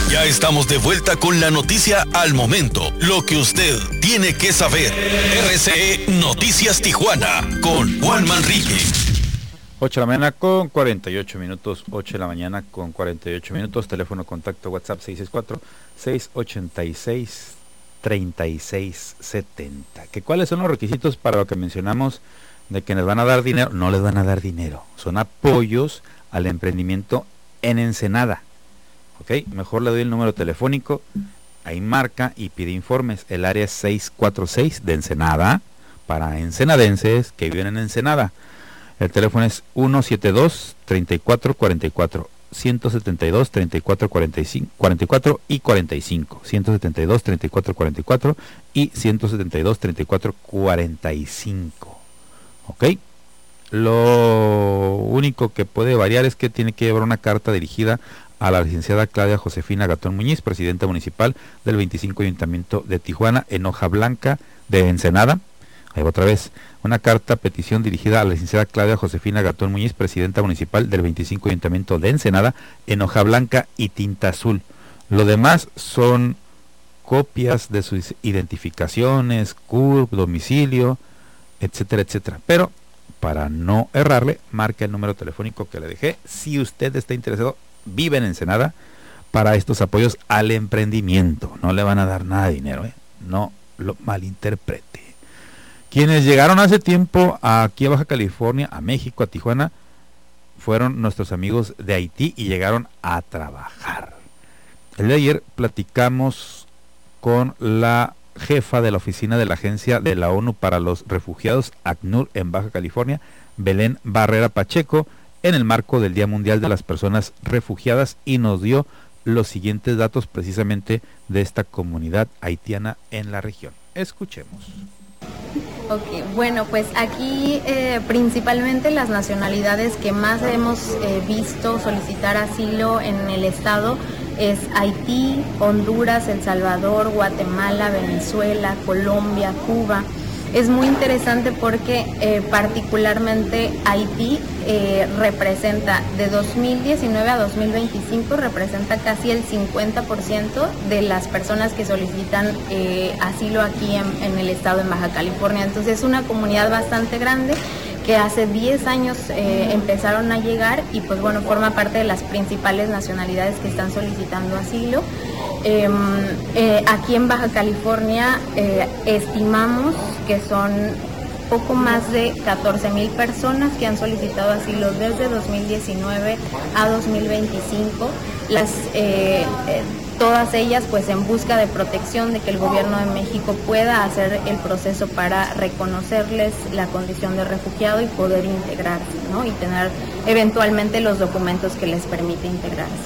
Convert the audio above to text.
Ya estamos de vuelta con la noticia al momento, lo que usted tiene que saber. RCE Noticias Tijuana con Juan Manrique. 8 de la mañana con 48 minutos, 8 de la mañana con 48 minutos, teléfono contacto WhatsApp 664-686-3670. ¿Cuáles son los requisitos para lo que mencionamos de que nos van a dar dinero? No les van a dar dinero, son apoyos al emprendimiento en Ensenada. Ok, mejor le doy el número telefónico, ahí marca y pide informes. El área es 646 de Ensenada, para ensenadenses que viven en Ensenada. El teléfono es 172-3444, 172-3444 y 45, 172-3444 y 172-3445. ¿Ok? Lo único que puede variar es que tiene que llevar una carta dirigida a la licenciada Claudia Josefina Gatón Muñiz, presidenta municipal del 25 Ayuntamiento de Tijuana, en hoja blanca de Ensenada. Ahí va otra vez, una carta petición dirigida a la licenciada Claudia Josefina Gatón Muñiz, presidenta municipal del 25 Ayuntamiento de Ensenada, en hoja blanca y tinta azul. Lo demás son copias de sus identificaciones, CURP, domicilio, etcétera, etcétera. Pero para no errarle, marca el número telefónico que le dejé. Si usted está interesado, vive en Ensenada, para estos apoyos al emprendimiento. No le van a dar nada de dinero, no lo malinterprete. Quienes llegaron hace tiempo aquí a Baja California, a México, a Tijuana, fueron nuestros amigos de Haití y llegaron a trabajar. El día de ayer platicamos con la jefa de la oficina de la Agencia de la ONU para los Refugiados, ACNUR, en Baja California, Belén Barrera Pacheco, en el marco del Día Mundial de las Personas Refugiadas, y nos dio los siguientes datos precisamente de esta comunidad haitiana en la región. Escuchemos. Ok, bueno, pues aquí principalmente las nacionalidades que más hemos visto solicitar asilo en el estado es Haití, Honduras, El Salvador, Guatemala, Venezuela, Colombia, Cuba. Es muy interesante porque particularmente Haití representa, de 2019 a 2025, representa casi el 50% de las personas que solicitan asilo aquí en el estado, en Baja California. Entonces es una comunidad bastante grande que hace 10 años empezaron a llegar y pues bueno, forma parte de las principales nacionalidades que están solicitando asilo. Aquí en Baja California estimamos que son poco más de 14,000 personas que han solicitado asilo desde 2019 a 2025. Todas ellas pues en busca de protección, de que el gobierno de México pueda hacer el proceso para reconocerles la condición de refugiado y poder integrarse, ¿no? Y tener eventualmente los documentos que les permite integrarse.